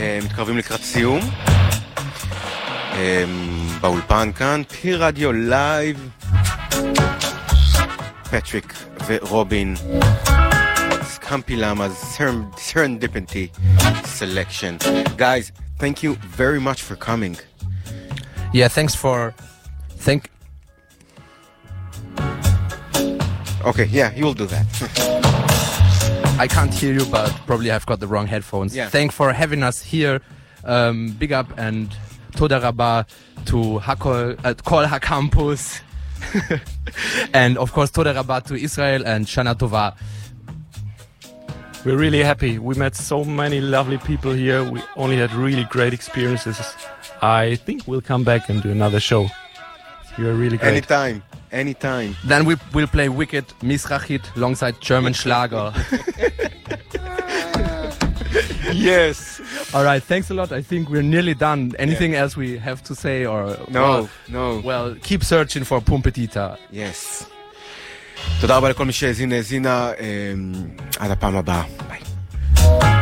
מתקרבים לקראת סיום. באולפן כאן, פי רדיו לייב. פטריק ורובין. Scampy Llama's Serendipity selection. Guys, thank you very much for coming. Yeah, thanks for... Okay, yeah, you will do that. I can't hear you, but probably I've got the wrong headphones. Yeah. Thanks for having us here. Big up and Toda Rabah to Kol HaCampus. And of course Toda Rabah to Israel and Shana Tova. We're really happy. We met so many lovely people here. We only had really great experiences. I think we'll come back and do another show. You're really great. Anytime. Then we'll play Wicked Mizrachit alongside German Schlager. Yes. All right, thanks a lot. I think we're nearly done. Anything else we have to say or No. Well, keep searching for Pumpetita. Yes. תודה רבה לכל מי שהאזינה. עד הפעם הבאה.